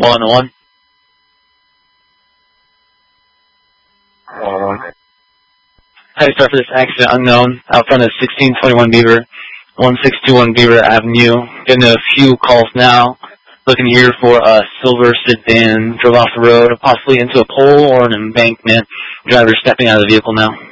Ball on the 1. How do you start for this accident? Unknown. Out front of 1621 Beaver, 1621 Beaver Avenue. Getting a few calls now. Looking here for a silver sedan. Drove off the road, possibly into a pole or an embankment. Driver stepping out of the vehicle now.